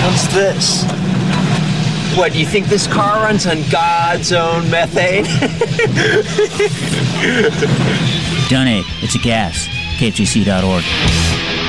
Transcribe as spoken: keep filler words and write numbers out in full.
What's this? What, do you think this car runs on God's own methane? Donate. It's a gas. K F G C dot org.